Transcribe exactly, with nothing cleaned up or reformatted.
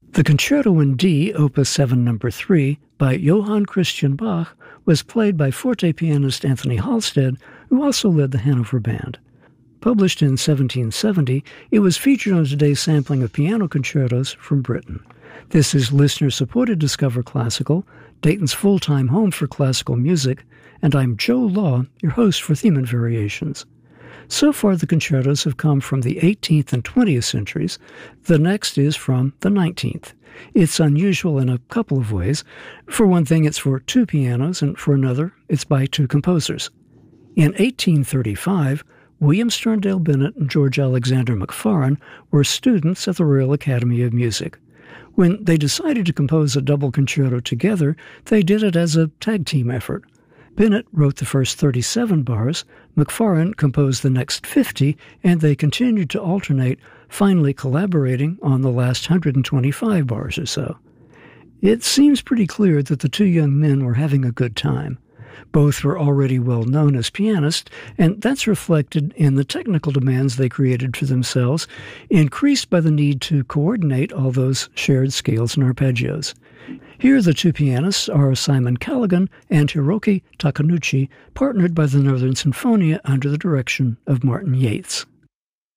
The Concerto in D, Opus seven, Number three, by Johann Christian Bach, was played by forte pianist Anthony Halstead, who also led the Hanover Band. Published in seventeen seventy, it was featured on today's sampling of piano concertos from Britain. This is listener-supported Discover Classical, Dayton's full-time home for classical music, and I'm Joe Law, your host for Theme and Variations. So far, the concertos have come from the eighteenth and twentieth centuries. The next is from the nineteenth. It's unusual in a couple of ways. For one thing, it's for two pianos, and for another, it's by two composers. In eighteen thirty-five, William Sterndale Bennett and George Alexander Macfarren were students at the Royal Academy of Music. When they decided to compose a double concerto together, they did it as a tag-team effort. Bennett wrote the first thirty-seven bars, Macfarren composed the next fifty, and they continued to alternate, finally collaborating on the last one hundred twenty-five bars or so. It seems pretty clear that the two young men were having a good time. Both were already well known as pianists, and that's reflected in the technical demands they created for themselves, increased by the need to coordinate all those shared scales and arpeggios. Here the two pianists are Simon Callaghan and Hiroki Takenouchi, partnered by the Northern Sinfonia under the direction of Martin Yates.